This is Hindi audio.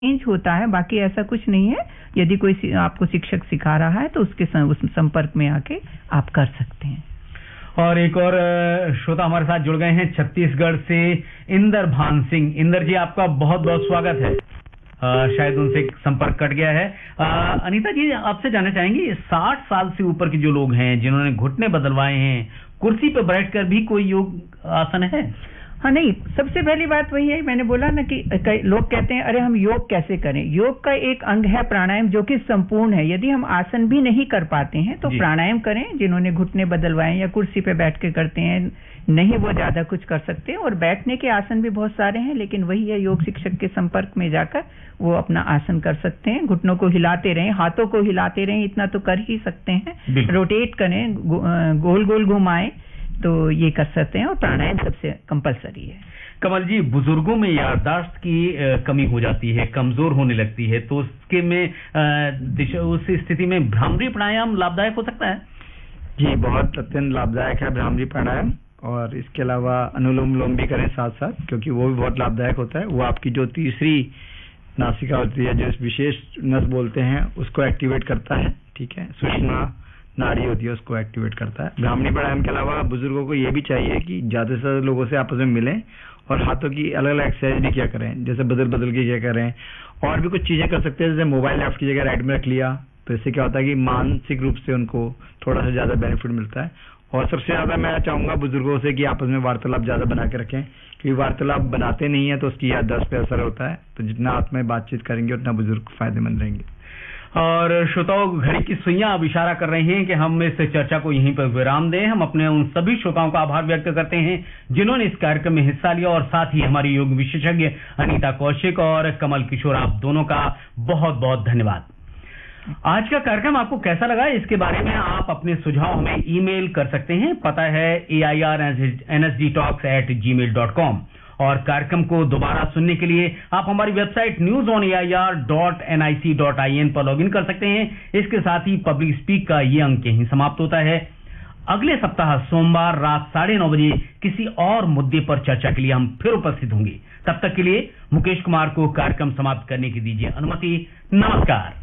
चेंज होता है, बाकी ऐसा कुछ नहीं है। यदि कोई आपको शिक्षक सिखा रहा है तो उसके उस संपर्क में आके आप कर सकते हैं। और एक और श्रोता हमारे साथ जुड़ गए हैं छत्तीसगढ़ से, इंदर भान सिंह। इंदर जी, आपका बहुत बहुत स्वागत है। शायद उनसे संपर्क कट गया है। अनीता जी, आपसे जानना चाहेंगे, 60 साल से ऊपर के जो लोग हैं जिन्होंने घुटने बदलवाए हैं, कुर्सी पर बैठकर भी कोई योग आसन है? हाँ, नहीं, सबसे पहली बात वही है, मैंने बोला ना कि लोग कहते हैं अरे हम योग कैसे करें। योग का एक अंग है प्राणायाम, जो कि संपूर्ण है। यदि हम आसन भी नहीं कर पाते हैं तो प्राणायाम करें। जिन्होंने घुटने बदलवाए या कुर्सी पे बैठ के करते हैं, नहीं वो ज्यादा कुछ कर सकते हैं। और बैठने के आसन भी बहुत सारे हैं, लेकिन वही है, योग शिक्षक के संपर्क में जाकर वो अपना आसन कर सकते हैं। घुटनों को हिलाते रहें, हाथों को हिलाते रहें, इतना तो कर ही सकते हैं। रोटेट करें, गोल गोल घुमाएं, तो ये कर सकते हैं। और प्राणायाम सबसे कंपलसरी है। कमल जी, बुजुर्गों में याददाश्त की कमी हो जाती है, कमजोर होने लगती है, तो उसके में उस स्थिति में भ्रामरी प्राणायाम लाभदायक हो सकता है? जी, बहुत अत्यंत लाभदायक है भ्रामरी प्राणायाम। और इसके अलावा अनुलोम विलोम भी करें साथ साथ, क्योंकि वो भी बहुत लाभदायक होता है। वो आपकी जो तीसरी नासिका होती है, जो विशेष नस बोलते हैं, उसको एक्टिवेट करता है। ठीक है, सुषुम्ना नाड़ी होती है, उसको एक्टिवेट करता है। भ्रामरी प्राणायाम के अलावा बुजुर्गों को ये भी चाहिए कि ज्यादा से ज्यादा लोगों से आपस में मिलें और हाथों की अलग अलग एक्सरसाइज भी क्या करें, जैसे बदल बदल के क्या करें। और भी कुछ चीजें कर सकते हैं, जैसे मोबाइल लेफ्ट की जगह राइट में रख लिया, तो इससे क्या होता है कि मानसिक रूप से उनको थोड़ा सा ज्यादा बेनिफिट मिलता है। और सबसे ज्यादा मैं चाहूंगा बुजुर्गों से कि आपस में वार्तालाप ज्यादा बना के रखें, क्योंकि वार्तालाप बनाते नहीं है तो उसकी याददाश्त पे असर होता है। तो जितना आप में बातचीत करेंगे उतना बुजुर्ग फायदेमंद रहेंगे। और श्रोताओं, घड़ी की सुइयां अब इशारा कर रही हैं कि हम इस चर्चा को यहीं पर विराम दें। हम अपने उन सभी श्रोताओं का आभार व्यक्त करते हैं जिन्होंने इस कार्यक्रम में हिस्सा लिया, और साथ ही हमारी योग विशेषज्ञ अनीता कौशिक और कमल किशोर, आप दोनों का बहुत बहुत धन्यवाद। आज का कार्यक्रम आपको कैसा लगा, इसके बारे में आप अपने सुझाव हमें ईमेल कर सकते हैं। पता है airnsdtalks@gmail.com। और कार्यक्रम को दोबारा सुनने के लिए आप हमारी वेबसाइट newsonair.nic.in पर लॉगिन कर सकते हैं। इसके साथ ही पब्लिक स्पीक का ये अंक यहीं समाप्त होता है। अगले सप्ताह सोमवार रात 9:30 बजे किसी और मुद्दे पर चर्चा के लिए हम फिर उपस्थित होंगे। तब तक के लिए मुकेश कुमार को कार्यक्रम समाप्त करने की दीजिए अनुमति। नमस्कार।